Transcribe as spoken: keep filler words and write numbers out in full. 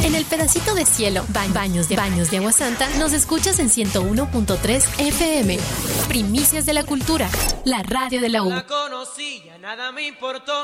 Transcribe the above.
En el pedacito de cielo, ba- baños de baños de Agua Santa, nos escuchas en ciento uno punto tres F M. Primicias de la cultura, la radio de la U. La conocí, ya nada me importó.